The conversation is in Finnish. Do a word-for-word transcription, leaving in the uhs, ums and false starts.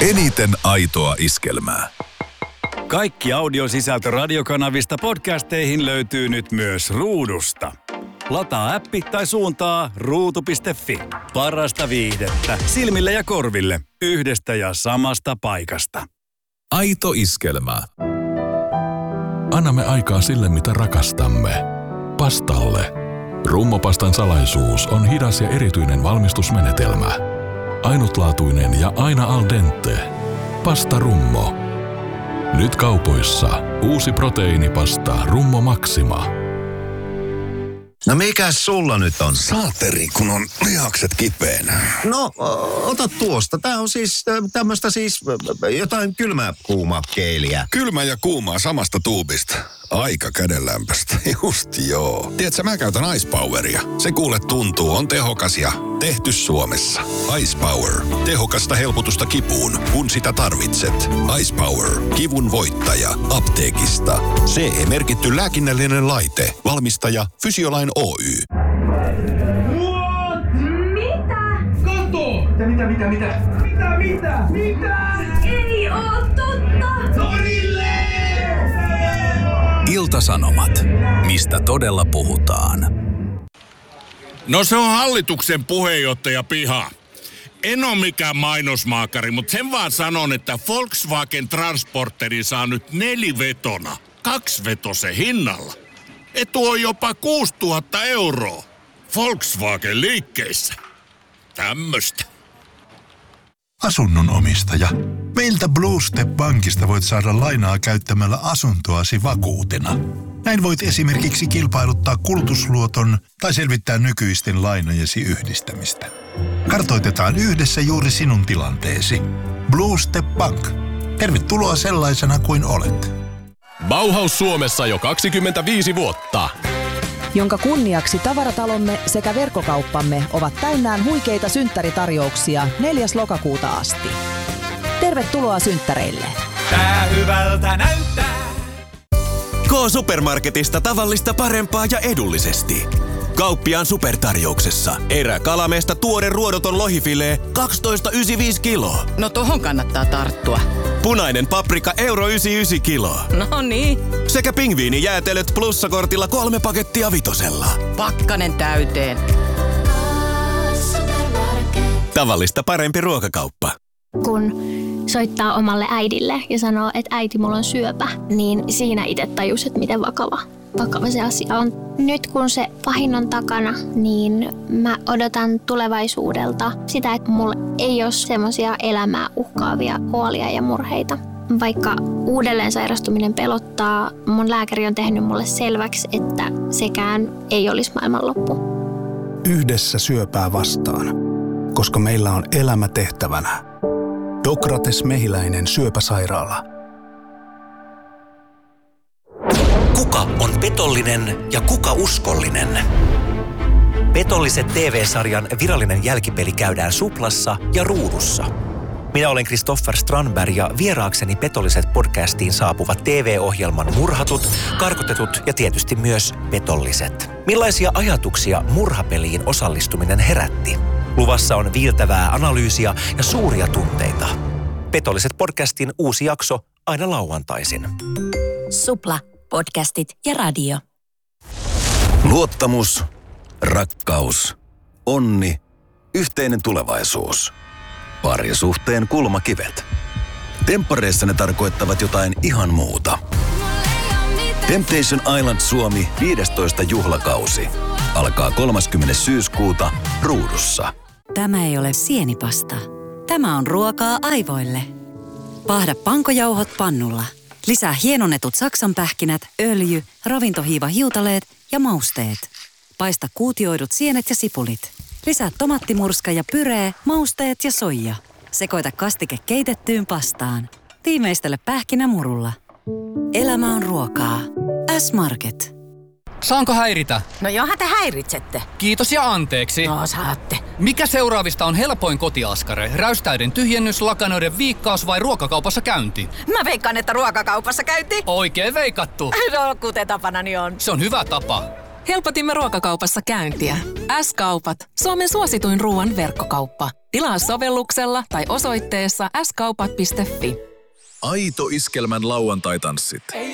Eniten aitoa iskelmää. Kaikki audiosisältö radiokanavista podcasteihin löytyy nyt myös Ruudusta. Lataa appi tai suuntaa ruutu piste fi. Parasta viihdettä silmille ja korville yhdestä ja samasta paikasta. Aito iskelmä. Annamme aikaa sille, mitä rakastamme. Pastalle. Rummopastan salaisuus on hidas ja erityinen valmistusmenetelmä. Ainutlaatuinen ja aina al dente. Pasta Rummo. Nyt kaupoissa uusi proteiinipasta Rummo Maxima. No mikäs sulla nyt on? Saateri, kun on lihakset kipeänä. No, ota tuosta. Tää on siis tämmöstä siis jotain kylmää kuumaa keiliä. Kylmä ja kuumaa samasta tuubista. Aika kädenlämpöstä. Just joo. Tiedätkö, mä käytän Ice Poweria. Se kuule tuntuu, on tehokas ja tehty Suomessa. Ice Power. Tehokasta helpotusta kipuun, kun sitä tarvitset. Ice Power. Kivun voittaja. Apteekista. C E-merkitty lääkinnällinen laite. Valmistaja Fysiolain Oy. What? Mitä? Kato! Mitä, mitä, mitä? Mitä, mitä? Mitä? Ei oo totta! Torille! Ilta-Sanomat. Mistä todella puhutaan? No se on hallituksen puheenjohtaja piha. En ole mikään mainosmaakari, mutta sen vaan sanon, että Volkswagen Transporteri saa nyt nelivetona, kaksivetosen hinnalla. Etu on jopa kuusituhatta euroa. Volkswagen liikkeissä. Tämmöstä. Asunnon omistaja. Meiltä Blue Step Bankista voit saada lainaa käyttämällä asuntoasi vakuutena. Näin voit esimerkiksi kilpailuttaa kulutusluoton tai selvittää nykyisten lainojesi yhdistämistä. Kartoitetaan yhdessä juuri sinun tilanteesi. Blue Step Bank. Tervetuloa sellaisena kuin olet. Bauhaus Suomessa jo kaksikymmentäviisi vuotta. Jonka kunniaksi tavaratalomme sekä verkkokauppamme ovat täynnään huikeita synttäritarjouksia neljäs lokakuuta asti. Tervetuloa synttäreille. Tää hyvältä näyttää. K-Supermarketista tavallista parempaa ja edullisesti. Kauppiaan supertarjouksessa. Eräkalameesta tuore ruodoton lohifilee kaksitoista pilkku yhdeksänkymmentäviisi kiloa. No tohon kannattaa tarttua. Punainen paprika euro yhdeksänkymmentäyhdeksän kiloa. No niin. Sekä pingviinijäätelöt plussakortilla kolme pakettia vitosella. Pakkanen täyteen. Tavallista parempi ruokakauppa. Kun soittaa omalle äidille ja sanoo, että äiti, mulla on syöpä, niin siinä itse tajus, että miten vakava, vakava se asia on. Nyt kun se pahin on takana, niin mä odotan tulevaisuudelta sitä, että mulla ei ole semmoisia elämää uhkaavia huolia ja murheita. Vaikka uudelleen sairastuminen pelottaa, mun lääkäri on tehnyt mulle selväksi, että sekään ei olisi maailmanloppu. Yhdessä syöpää vastaan, koska meillä on elämä tehtävänä. Dokrates Mehiläinen syöpäsairaala. Kuka on petollinen ja kuka uskollinen? Petolliset T V-sarjan virallinen jälkipeli käydään Suplassa ja Ruudussa. Minä olen Kristoffer Strandberg ja vieraakseni Petolliset podcastiin saapuvat T V-ohjelman murhatut, karkotetut ja tietysti myös petolliset. Millaisia ajatuksia murhapeliin osallistuminen herätti? Luvassa on viiltävää analyysiä ja suuria tunteita. Petolliset podcastin uusi jakso aina lauantaisin. Supla, podcastit ja radio. Luottamus, rakkaus, onni, yhteinen tulevaisuus. Parisuhteen kulmakivet. Temppareissa ne tarkoittavat jotain ihan muuta. Temptation Island Suomi viidestoista juhlakausi. Alkaa kolmaskymmenes syyskuuta Ruudussa. Tämä ei ole sienipasta. Tämä on ruokaa aivoille. Paahda pankojauhot pannulla. Lisää hienonnetut saksanpähkinät, öljy, ravintohiivahiutaleet ja mausteet. Paista kuutioidut sienet ja sipulit. Lisää tomattimurska ja pyree, mausteet ja soija. Sekoita kastike keitettyyn pastaan. Tiimeistele pähkinämurulla. Elämä on ruokaa. S-Market. Saanko häiritä? No johan te häiritsette. Kiitos ja anteeksi. No saatte. Mikä seuraavista on helpoin kotiaskare? Räystäiden tyhjennys, lakanoiden viikkaus vai ruokakaupassa käynti? Mä veikkaan, että ruokakaupassa käynti. Oikein veikattu. No kuten tapanani on. Se on hyvä tapa. Helpotimme ruokakaupassa käyntiä. S-kaupat. Suomen suosituin ruoan verkkokauppa. Tilaa sovelluksella tai osoitteessa s kaupat piste f i. Aito iskelmän lauantai-tanssit.